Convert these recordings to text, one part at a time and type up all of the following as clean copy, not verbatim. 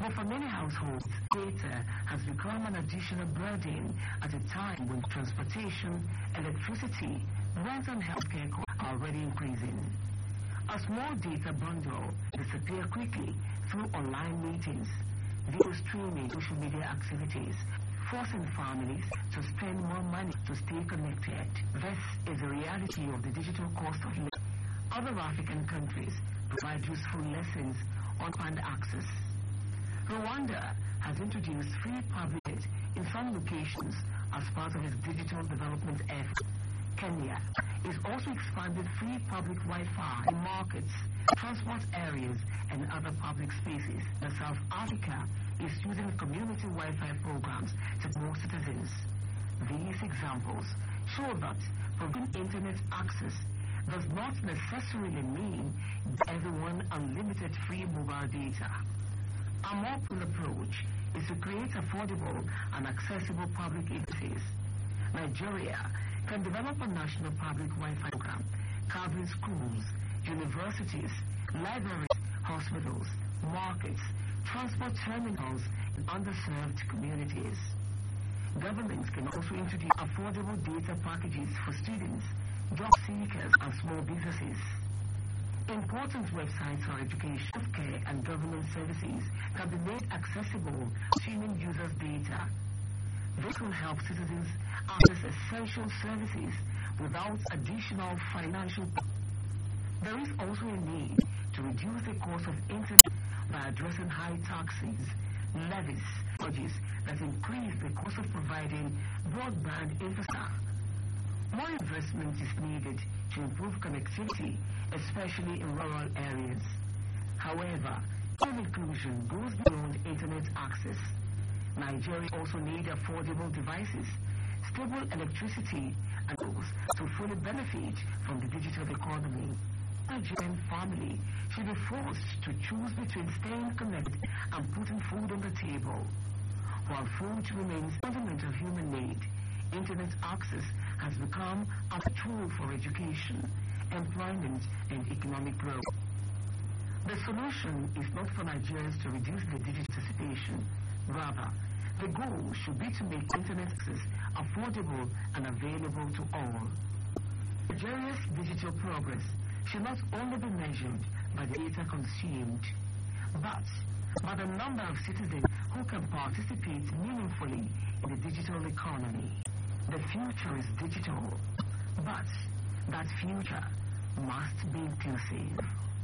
But for many households, data has become an additional burden at a time when transportation, electricity, rent and healthcare costs are already increasing. A small data bundle disappears quickly through online meetings, video streaming, social media activities, forcing families to spend more money to stay connected. This is the reality of the digital cost of living. Other African countries provide useful lessons on fund access. Rwanda has introduced free public in some locations as part of its digital development effort. Kenya is also expanding free public Wi-Fi in markets, transport areas, and other public spaces. And South Africa is using community Wi-Fi programs to promote citizens. These examples show that providing internet access does not necessarily mean everyone unlimited free mobile data. A more full approach is to create affordable and accessible public interface. Nigeria can develop a national public Wi-Fi program covering schools, universities, libraries, hospitals, markets, transport terminals, and underserved communities. Governments can also introduce affordable data packages for students, job seekers, and small businesses. Important websites for education, healthcare, and government services can be made accessible to users' data. This will help citizens access essential services without additional financial. There is also a need to reduce the cost of internet by addressing high taxes, levies, charges that increase the cost of providing broadband infrastructure. More investment is needed to improve connectivity, especially in rural areas. However, inclusion goes beyond internet access. Nigeria also needs affordable devices, stable electricity, and tools to fully benefit from the digital economy. A Nigerian family should be forced to choose between staying connected and putting food on the table. While food remains a fundamental human need, internet access has become a tool for education, employment, and economic growth. The solution is not for Nigerians to reduce their digital participation. Rather, the goal should be to make internet access affordable and available to all. Nigeria's digital progress should not only be measured by the data consumed, but by the number of citizens who can participate meaningfully in the digital economy. The future is digital, but that future must be inclusive.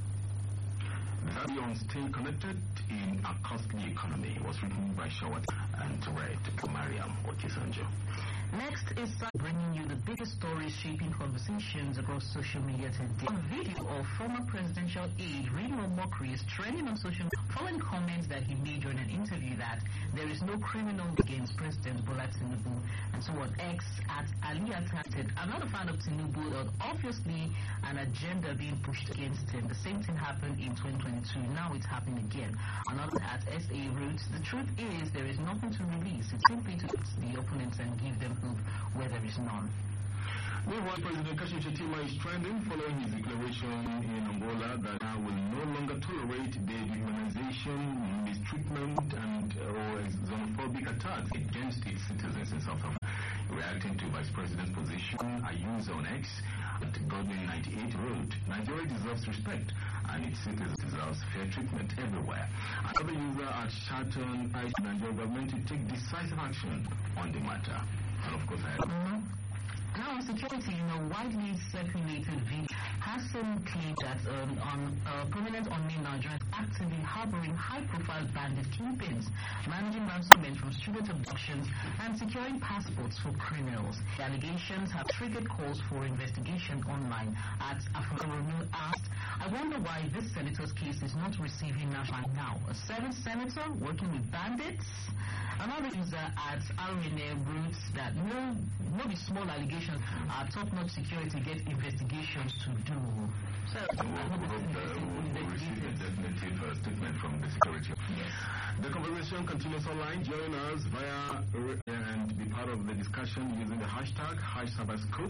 The study on staying connected in a costly economy was written by Shawat and read by Mariam Okisanjo. Next is bringing you the biggest stories shaping conversations across social media today. A video of former presidential aide Rino Mokri is trending on social media following comments that he made during an interview that there is no criminal against President Bola Tinubu. And so on X at Ali attempted, I'm not a fan of Tinubu, but obviously an agenda being pushed against him. The same thing happened in 2022. Now it's happening again. Another at SA Roots, the truth is there is nothing to release. It's simply to the opponents and give them hope where there is none. Meanwhile, President Kashim Shettima is trending following his declaration in Angola that I will no longer tolerate the dehumanization, mistreatment, and or xenophobic attacks against its citizens in South Africa. Reacting to Vice President's position, a user on X at Godwin98 wrote, Nigeria deserves respect and its citizens deserve fair treatment everywhere. Another user at Shatton urged the Nigerian government to take decisive action on the matter. And of course, Now, on security, widely circulated video has some claim that prominent unnamed Nigerians actively harboring high-profile bandit kingpins, managing ransomment from student abductions, and securing passports for criminals. The allegations have triggered calls for investigation online. At Afro asked, I wonder why this senator's case is not receiving national now. A 7th senator working with bandits? Another user at RNA Roots that no small allegations are top-notch security get investigations to do. So I hope we'll receive a definitive statement from the security. Yes. The conversation continues online. Join us via and be part of the discussion using the hashtag #Cyberscope.